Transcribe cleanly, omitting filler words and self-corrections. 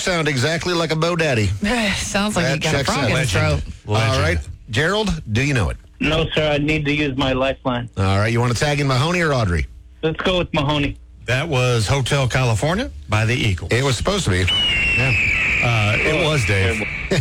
sound exactly like a Bo Daddy. Sounds like That you got a checks frog out. in his throat. All right. Gerald, do you know it? No, sir. I need to use my lifeline. All right. You want to tag in Mahoney or Audrey? Let's go with Mahoney. That was Hotel California by the Eagles. It was supposed to be. It was, Dave.